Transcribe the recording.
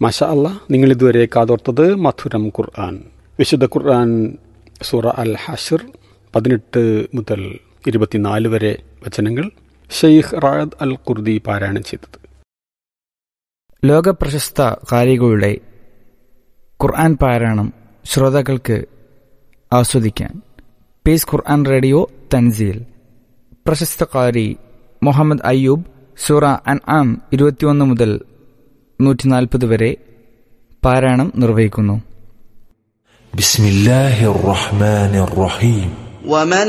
മാഷാ അല്ലാ, നിങ്ങളിതുവരെ കാതോർത്തത് മധുരം ഖുർആൻ. വിശുദ്ധ ഖുർആൻ സൂറ അൽ ഹശ്ർ 18 മുതൽ 24 വരെ വചനങ്ങൾ ഷെയ്ഖ് റായദ് അൽ ഖുർദി പാരായണം ചെയ്തത്. ലോകപ്രശസ്ത ഖാരികളുടെ ഖുർആൻ പാരായണം ശ്രോതാക്കൾക്ക് ആസ്വദിക്കാൻ പീസ് ഖുർആൻ റേഡിയോ തൻസീൽ. പ്രശസ്ത ഖാരി മുഹമ്മദ് അയ്യൂബ് സൂറ അൻആം 21 മുതൽ 140 വരെ പാരായണം നിർവഹിക്കുന്നു. ബിസ്മില്ലാഹിർ റഹ്മാനിർ റഹീം. ومن